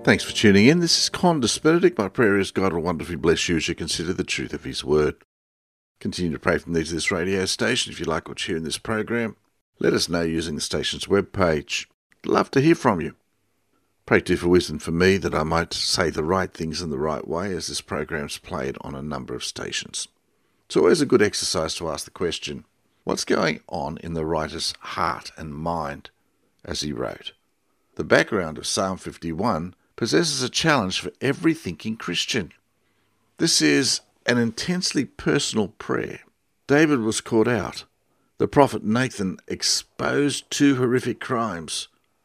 Thanks for tuning in. This is Condis Benedict. My prayer is God will wonderfully bless you as you consider the truth of His Word. Continue to pray from the needs of this radio station. If you like what you hear in this program, let us know using the station's webpage. I'd love to hear from you. Pray too for wisdom for me that I might say the right things in the right way as this program's played on a number of stations. It's always a good exercise to ask the question, what's going on in the writer's heart and mind as he wrote? The background of Psalm 51 possesses a challenge for every thinking Christian. This is an intensely personal prayer. David was caught out. The prophet Nathan exposed two horrific crimes,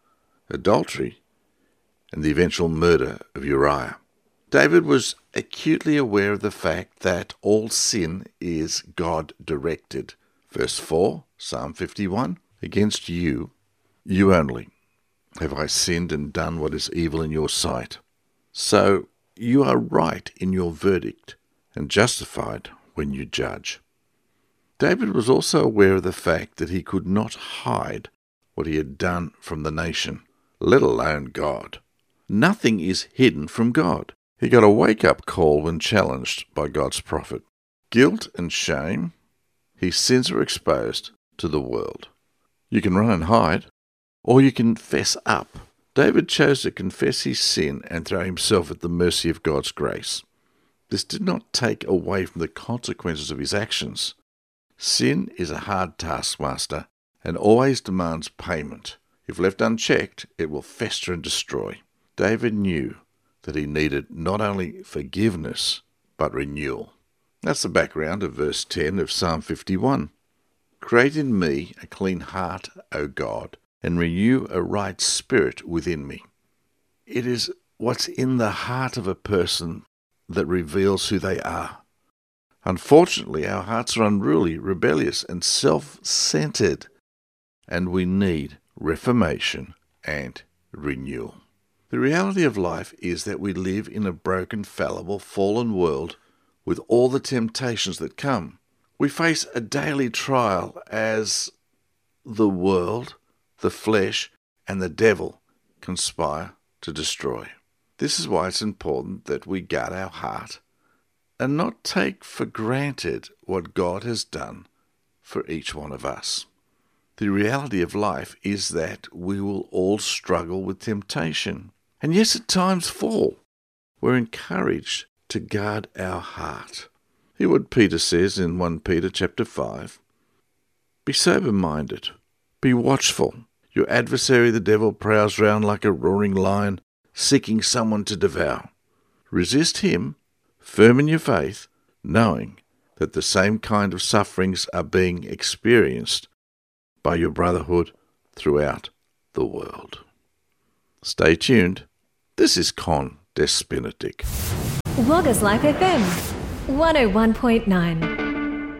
adultery and the eventual murder of Uriah. David was acutely aware of the fact that all sin is God-directed. Verse 4, Psalm 51, against you, you only, have I sinned and done what is evil in your sight. So you are right in your verdict and justified when you judge. David was also aware of the fact that he could not hide what he had done from the nation, let alone God. Nothing is hidden from God. He got a wake-up call when challenged by God's prophet. Guilt and shame, his sins were exposed to the world. You can run and hide, or you can fess up. David chose to confess his sin and throw himself at the mercy of God's grace. This did not take away from the consequences of his actions. Sin is a hard taskmaster and always demands payment. If left unchecked, it will fester and destroy. David knew that he needed not only forgiveness, but renewal. That's the background of verse 10 of Psalm 51. Create in me a clean heart, O God, and renew a right spirit within me. It is what's in the heart of a person that reveals who they are. Unfortunately, our hearts are unruly, rebellious, and self-centered, and we need reformation and renewal. The reality of life is that we live in a broken, fallible, fallen world with all the temptations that come. We face a daily trial as the world, the flesh, and the devil conspire to destroy. This is why it's important that we guard our heart and not take for granted what God has done for each one of us. The reality of life is that we will all struggle with temptation, and yes, at times fall. We're encouraged to guard our heart. Hear what Peter says in 1 Peter chapter 5. Be sober-minded, be watchful. Your adversary the devil prowls round like a roaring lion, seeking someone to devour. Resist him, firm in your faith, knowing that the same kind of sufferings are being experienced by your brotherhood throughout the world. Stay tuned. This is Condis Benedict. Waggas Life FM 101.9.